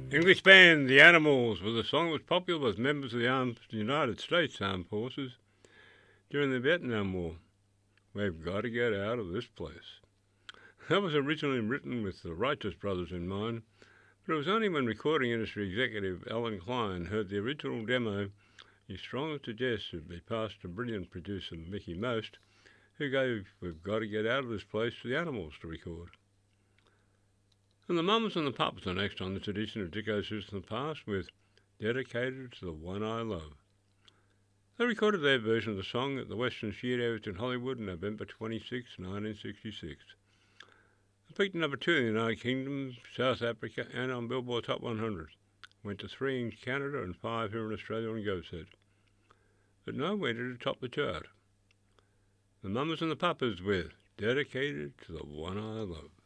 English band The Animals was a song that was popular with members of the United States Armed Forces during the Vietnam War. We've got to get out of this place. That was originally written with the Righteous Brothers in mind, but it was only when recording industry executive Alan Klein heard the original demo he strongly suggested be passed to brilliant producer Mickey Most, who gave We've Got to Get Out of This Place to the Animals to record. And the Mums and the Pups are next on this edition of Dicko's Sisters in the Past with Dedicated to the One I Love. They recorded their version of the song at the Western Studios in Hollywood on November 26, 1966. It peaked at number 2 in the United Kingdom, South Africa and on Billboard Top 100. Went to 3 in Canada and 5 here in Australia on Go Set. But nowhere did it top the chart. The Mamas and the Papas with Dedicated to the One I Love.